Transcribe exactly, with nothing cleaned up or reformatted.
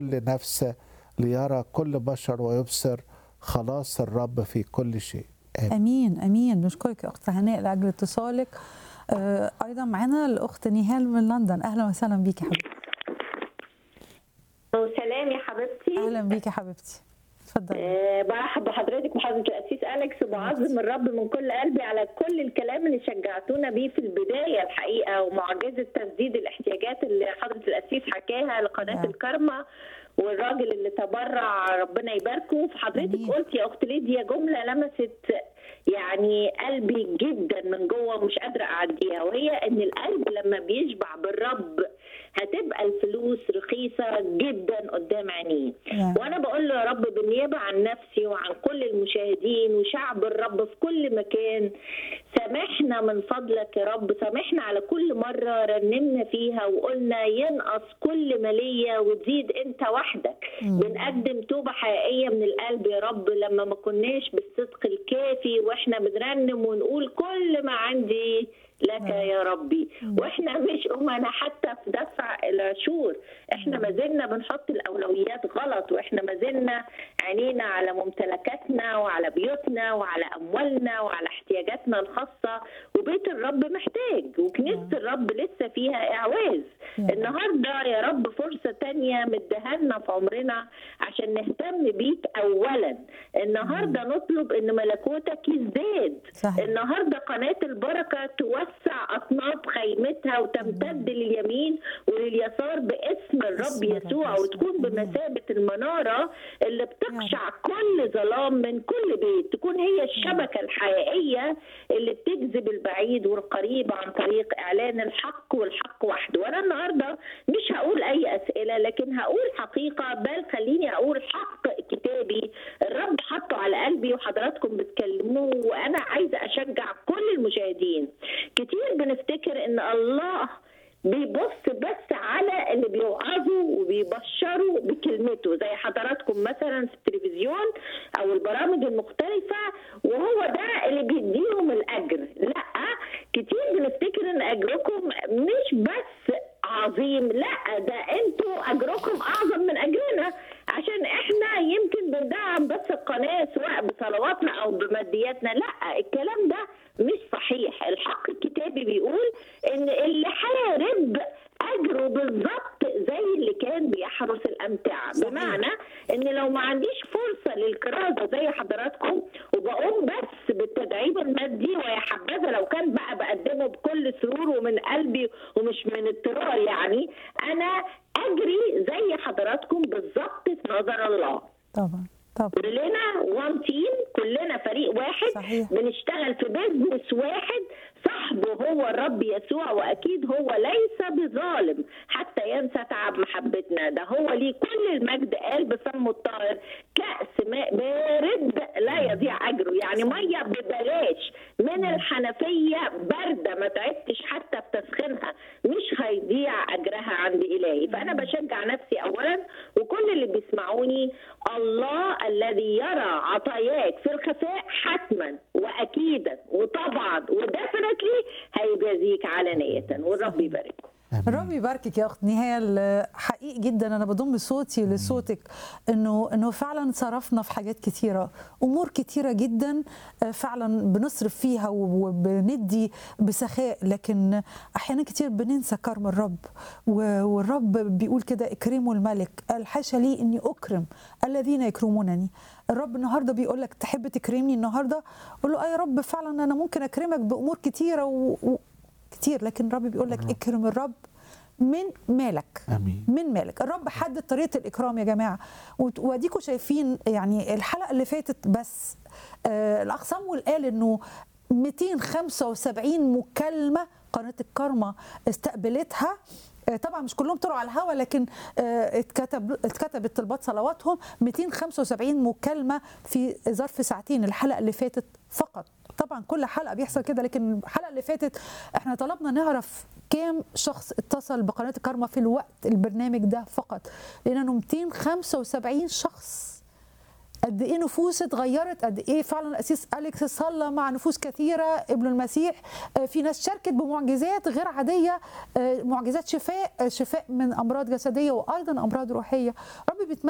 كل نفس ليرى كل بشر ويبصر خلاص الرب في كل شيء. آمين. امين امين. بنشكرك يا اخت هناء لاجل اتصالك. آه ايضا معانا الاخت نهال من لندن. اهلا وسهلا بيكي حبيبتي. سلام يا حبيبتي. اهلا بيكي حبيبتي، اتفضلي. أه برحب بحضرتك وحضرة القسيس أليكس، وبعظم الرب من كل قلبي على كل الكلام اللي شجعتونا بيه في البدايه الحقيقه، ومعجزه تسديد الاحتياجات اللي حضرة القسيس حكاها لقناه نعم. الكرمة، والراجل اللي تبرع ربنا يباركه. فحضرتك قلت يا اخت ليديا جمله لمست يعني قلبي جدا من جوه، مش قادره اعديها، وهي ان القلب لما بيشبع بالرب هتبقى الفلوس رخيصه جدا قدام عينيه. نعم. وانا بقول له يا رب بالنيابه عن نفسي وعن كل المشاهدين وشعب الرب في كل مكان، سامحنا من فضلك يا رب، سامحنا على كل مره رنمنا فيها وقلنا ينقص كل ماليه وتزيد انت وحدك. مم. بنقدم توبه حقيقيه من القلب يا رب لما ما كناش بالصدق الكافي، واحنا بنرنم ونقول كل ما عندي لك يا ربي، واحنا مش امنا حتى في دفع العشور، احنا ما زلنا بنحط الاولويات غلط، واحنا ما زلنا عينينا على ممتلكاتنا وعلى بيوتنا وعلى اموالنا وعلى احتياجاتنا الخاصه، وبيت الرب محتاج وكنيسه الرب لسه فيها اعواز. النهارده يا رب فرصه تانية مديها في عمرنا عشان نهتم بيك اولا. النهارده نطلب ان ملكوتك يزداد. صحيح. النهارده قناه البركه توسع اطناب خيمتها وتمتد لليمين ولليسار باسم الرب يسوع، وتكون بمثابه المناره اللي بتقشع كل ظلام من كل بيت، تكون هي الشبكه الحقيقيه اللي بتجذب البعيد والقريب عن طريق اعلان الحق والحق وحده. وانا النهارده مش هقول اي اسئله، لكن هقول حقيقه، بل خليني اقول حق كتابي الرب حطه على قلبي وحضراتكم بتكلموه، وانا عايزه اشجع كل المشاهدين. كتير بنفتكر ان الله بيبص بس على اللي بيوعظوا وبيبشروا بكلمته زي حضراتكم مثلا في التلفزيون او البرامج المختلفه، وهو ده اللي بيديهم الاجر. لا، كتير بنفتكر ان اجركم مش بس عظيم، لا ده انتوا اجركم اعظم من اجرنا، عشان احنا يمكن بندعم بس القناه سواء بصلواتنا او بمادياتنا. لا، الكلام ده مش صحيح. الحق الكتابي بيقول ان اللي حارب اجره بالظبط زي اللي كان بيحرس الامتعه. بمعنى ان لو ما عنديش فرصه للكرازه زي حضراتكم وبقوم بس بالتدعيم المادي، ويا حبذا لو كان بقى بقدمه بكل سرور ومن قلبي ومش من اضطرار، يعني انا اجري زي حضراتكم بالظبط في نظر الله. طبعا طبعا. كلنا وان تيم، كلنا فريق واحد. صحيح. بنشتغل في بيزنس واحد، صاحبه هو الرب يسوع، واكيد هو ليس بظالم حتى ينسى تعب محبتنا. ده هو ليه كل المجد، قال بفمه الطاهر كأس ماء بارد لا يضيع اجره، يعني ميه ببلاش من الحنفيه بارده ما تعبتش حتى في تسخينها، مش هيضيع اجرها عند الهي. فانا بشجع نفسي اولا وكل اللي بيسمعوني، الله الذي يرى عطاياك في الخفاء حتما واكيدا وطبعا ودفنتلي هيجازيك علانيه، والرب يبارككم. الرب يباركك يا اخت نهال. حقيقي جدا انا بضم صوتي لصوتك انه انه فعلا صرفنا في حاجات كتيره، امور كتيره جدا فعلا بنصرف فيها وبندي بسخاء، لكن احيانا كتير بننسى كرم الرب. والرب بيقول كده اكرموا الملك، قال حاشا لي اني اكرم الذين يكرمونني. الرب النهارده بيقول لك تحب تكرمني النهارده؟ قول له اه يا رب فعلا انا ممكن اكرمك بامور كتيره و... و... كتير، لكن الرب بيقول لك اكرم الرب من مالك. أمين. من مالك. الرب حدد طريقه الاكرام يا جماعه، واديكم شايفين يعني الحلقه اللي فاتت بس آه الاخ صامويل قال انه مئتين وخمسة وسبعين مكالمه قناه الكرمة استقبلتها. طبعا مش كلهم طلعوا على الهوا، لكن اتكتب اتكتبت طلبات صلواتهم مئتين وخمسة وسبعين مكالمه في ظرف ساعتين الحلقه اللي فاتت فقط. طبعا كل حلقه بيحصل كده، لكن الحلقه اللي فاتت احنا طلبنا نعرف كام شخص اتصل بقناه الكرمة في الوقت البرنامج ده فقط، لانه مئتين وخمسة وسبعين شخص قد ايه نفوس اتغيرت، قد ايه فعلا القسيس أليكس صلى مع نفوس كثيره ابن المسيح. في ناس شاركت بمعجزات غير عاديه، معجزات شفاء شفاء من امراض جسديه وايضا امراض روحيه. رب بيتمنى